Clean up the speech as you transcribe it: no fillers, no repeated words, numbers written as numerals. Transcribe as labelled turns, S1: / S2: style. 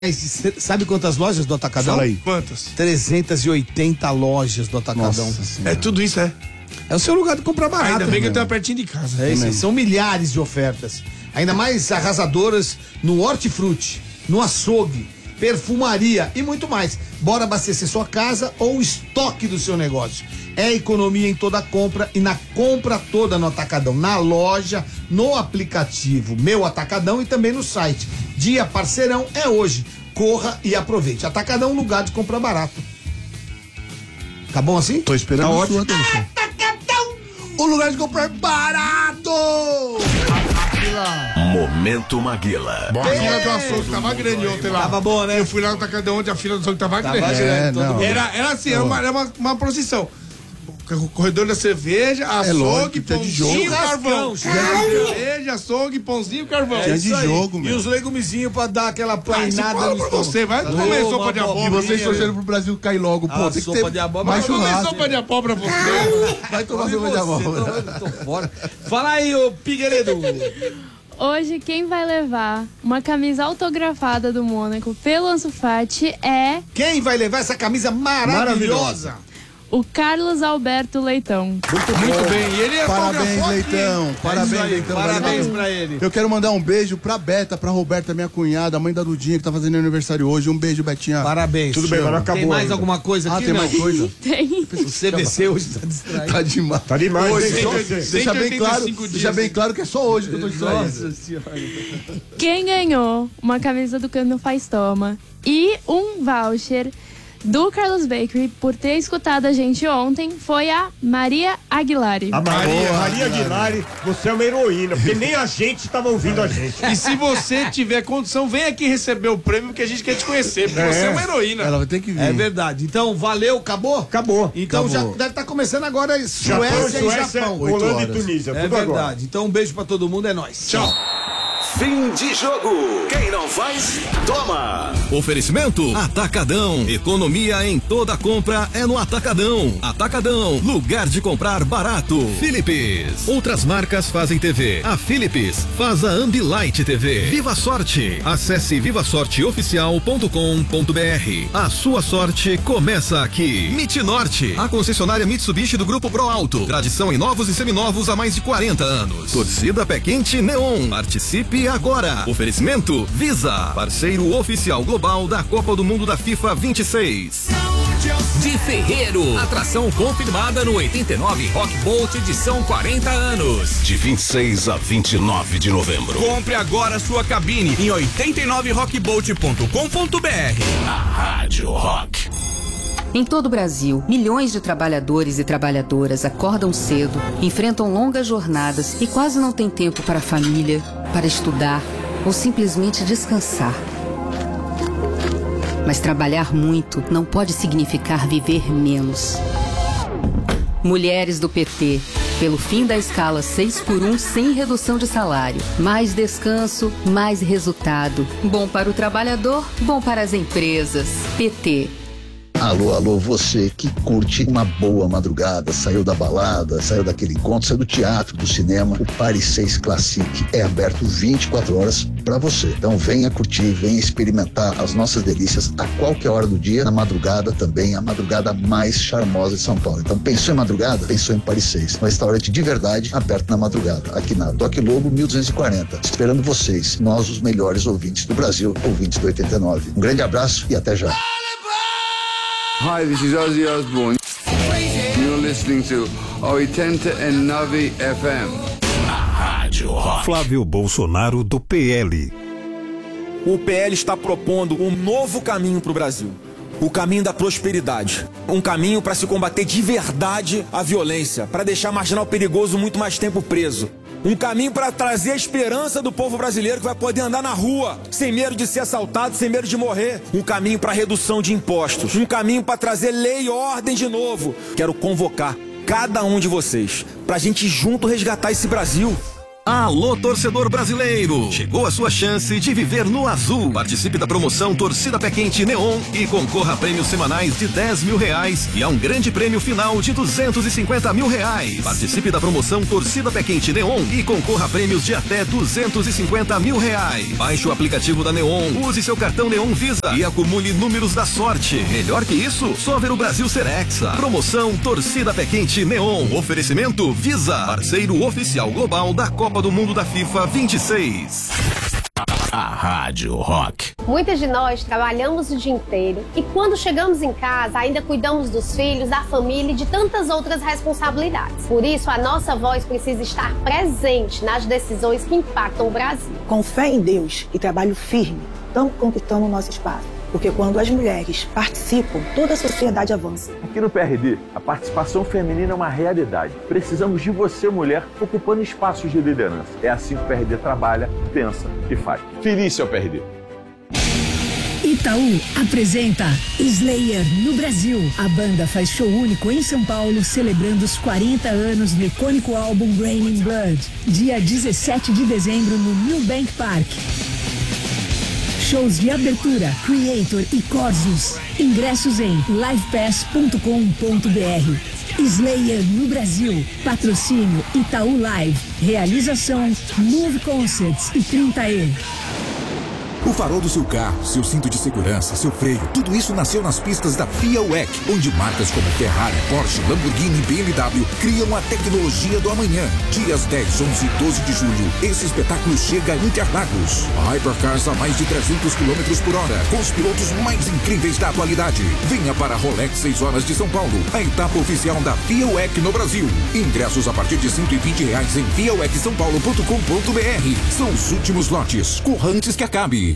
S1: Sabe quantas lojas do Atacadão?
S2: Fala aí.
S3: Quantas?
S1: 380 lojas do Atacadão.
S3: É tudo isso, é?
S1: É o seu lugar de comprar barato.
S3: Ainda bem que eu
S1: né?
S3: tenho pertinho de casa.
S1: É isso, são milhares de ofertas. Ainda mais arrasadoras no hortifruti, no açougue, perfumaria e muito mais. Bora abastecer sua casa ou o estoque do seu negócio. É economia em toda compra e na compra toda no Atacadão, na loja, no aplicativo Meu Atacadão e também no site. Dia Parceirão é hoje. Corra e aproveite. Atacadão, lugar de comprar barato. Tá bom assim?
S2: Tô esperando
S1: Tá
S2: a
S1: ótimo.
S2: sua atenção.
S1: Atacadão, o lugar de comprar barato.
S4: Momento Maguila.
S3: A fila do açougue tava grande ontem lá.
S1: Tava bom, né?
S3: Eu fui lá no Atacadão ontem, a fila do açougue tava grande.
S1: grande,
S3: Era assim, era uma procissão. O corredor da cerveja, açougue,
S2: lógico, tinha de
S3: pãozinho,
S2: jogo.
S3: carvão. Cerveja, açougue, pãozinho, carvão.
S2: Tinha de jogo,
S1: E
S2: meu.
S1: os legumezinhos pra dar aquela
S3: Isso
S1: plainada
S3: fala
S1: no
S3: pra
S1: estômago.
S3: você, vai comer sopa de
S2: E
S3: abóbora.
S2: vocês torcendo pro Brasil cair logo, pô. Tem que
S1: sopa
S2: ter
S1: de abóbora.
S2: mais
S3: Vai comer
S2: churrasco.
S3: sopa de abóbora pra você.
S2: Vai tomar sopa de abóbora.
S1: Tô fora. Fala aí, ô Figueiredo.
S5: Hoje, quem vai levar uma camisa autografada do Mônaco pelo Ansu Fati é
S1: Quem vai levar essa camisa maravilhosa?
S5: o Carlos Alberto Leitão.
S3: Muito bem. E ele é
S2: Parabéns, Leitão. Parabéns, Leitão.
S1: Parabéns
S2: Valeu.
S1: pra ele.
S2: Eu quero mandar um beijo pra Beta, pra Roberta, minha cunhada, a mãe da Dudinha, que tá fazendo aniversário hoje. Um beijo, Betinha.
S1: Parabéns.
S6: Tudo bem, mas não acabou
S1: Tem mais
S6: ainda.
S1: alguma coisa aqui?
S2: tem
S1: não?
S2: mais coisa?
S5: Tem.
S1: O CVC hoje tá distraído.
S2: Tá demais.
S6: Tá demais,
S2: Hoje,
S6: hein?
S2: só-
S3: 185
S2: deixa bem claro,
S3: dias.
S2: deixa bem claro que é só hoje que eu tô distraído.
S1: Nossa senhora.
S5: Quem ganhou uma camisa do Cano Faz Toma e um voucher do Carlos Bakery por ter escutado a gente ontem foi a Maria Aguilari.
S6: A Maria Aguilar, você é uma heroína, porque nem a gente tava ouvindo a gente.
S3: E se você tiver condição, vem aqui receber o prêmio, porque a gente quer te conhecer, porque você é uma heroína.
S2: Ela vai ter que vir.
S1: É verdade. Então, valeu, acabou?
S6: Acabou.
S1: Então
S2: Acabou.
S1: já deve estar começando agora
S6: Japão,
S1: Suécia e Japão.
S6: Holanda
S2: 8
S6: e
S2: horas.
S6: Tunísia,
S1: É
S6: tudo
S1: verdade.
S6: agora.
S1: Então um beijo pra todo mundo, é nóis.
S3: Tchau.
S4: Fim de jogo. Quem não faz, toma.
S7: Oferecimento Atacadão. Economia em toda compra é no Atacadão. Atacadão, lugar de comprar barato. Philips. Outras marcas fazem TV. A Philips faz a Ambilight TV. Viva Sorte. Acesse vivasorteoficial.com.br. A sua sorte começa aqui. Mitnorte, a concessionária Mitsubishi do Grupo Pro Alto. Tradição em novos e seminovos há mais de 40 anos. Torcida Pé Quente Neon. Participe agora. Oferecimento Visa, parceiro oficial global da Copa do Mundo da FIFA 26.
S8: De Ferreiro, atração confirmada no 89 Rock Bolt edição 40 anos.
S4: De 26 a 29 de novembro.
S8: Compre agora sua cabine em 89rockbolt.com.br.
S4: A Rádio Rock.
S9: Em todo o Brasil, milhões de trabalhadores e trabalhadoras acordam cedo, enfrentam longas jornadas e quase não têm tempo para a família, para estudar ou simplesmente descansar. Mas trabalhar muito não pode significar viver menos. Mulheres do PT, pelo fim da escala 6x1 sem redução de salário. Mais descanso, mais resultado. Bom para o trabalhador, bom para as empresas. PT.
S10: Alô, alô, você que curte uma boa madrugada, saiu da balada, saiu daquele encontro, saiu do teatro, do cinema, o Paris 6 Classic é aberto 24 horas para você. Então venha curtir, venha experimentar as nossas delícias a qualquer hora do dia, na madrugada também, a madrugada mais charmosa de São Paulo. Então pensou em madrugada? Pensou em Paris 6. Um restaurante de verdade aberto na madrugada, aqui na Toque Lobo 1240. Esperando vocês, nós os melhores ouvintes do Brasil, ouvintes do 89. Um grande abraço e até já.
S11: Hi, this is Ozzy Osbourne. You're listening to 89 FM.
S4: Rádio Rock.
S7: Flávio Bolsonaro do PL.
S8: O PL está propondo um novo caminho para o Brasil. O caminho da prosperidade. Um caminho para se combater de verdade a violência, para deixar marginal perigoso muito mais tempo preso. Um caminho para trazer a esperança do povo brasileiro que vai poder andar na rua, sem medo de ser assaltado, sem medo de morrer. Um caminho para redução de impostos. Um caminho para trazer lei e ordem de novo. Quero convocar cada um de vocês para a gente junto resgatar esse Brasil.
S7: Alô, torcedor brasileiro! Chegou a sua chance de viver no azul. Participe da promoção Torcida Pé Quente Neon e concorra a prêmios semanais de R$10 mil e a um grande prêmio final de R$250 mil. Participe da promoção Torcida Pé Quente Neon e concorra a prêmios de até R$250 mil. Baixe o aplicativo da Neon, use seu cartão Neon Visa e acumule números da sorte. Melhor que isso, só ver o Brasil ser hexa. Promoção Torcida Pé Quente Neon. Oferecimento Visa, parceiro oficial global da Copa do Mundo da FIFA 26.
S12: A Rádio Rock.
S13: Muitas de nós trabalhamos o dia inteiro e quando chegamos em casa ainda cuidamos dos filhos, da família e de tantas outras responsabilidades. Por isso, a nossa voz precisa estar presente nas decisões que impactam o Brasil.
S14: Com fé em Deus e trabalho firme, estamos conquistando o nosso espaço. Porque quando as mulheres participam, toda a sociedade avança.
S15: Aqui no PRD, a participação feminina é uma realidade. Precisamos de você, mulher, ocupando espaços de liderança. É assim que o PRD trabalha, pensa e faz. Feliz seu PRD.
S16: Itaú apresenta Slayer no Brasil. A banda faz show único em São Paulo, celebrando os 40 anos do icônico álbum Raining Blood. Dia 17 de dezembro no New Bank Park. Shows de abertura, Creator e Corsus. Ingressos em livepass.com.br. Slayer no Brasil. Patrocínio Itaú Live. Realização Move Concerts e 30E.
S12: O farol do seu carro, seu cinto de segurança, seu freio, tudo isso nasceu nas pistas da FIA WEC, onde marcas como Ferrari, Porsche, Lamborghini e BMW criam a tecnologia do amanhã. Dias 10, 11 e 12 de julho, esse espetáculo chega a Interlagos. Hypercars a mais de 300 km por hora, com os pilotos mais incríveis da atualidade. Venha para a Rolex 6 horas de São Paulo, a etapa oficial da FIA WEC no Brasil. Ingressos a partir de R$120 em fiawecsaopaulo.com.br. São os últimos lotes, corra antes que acabe.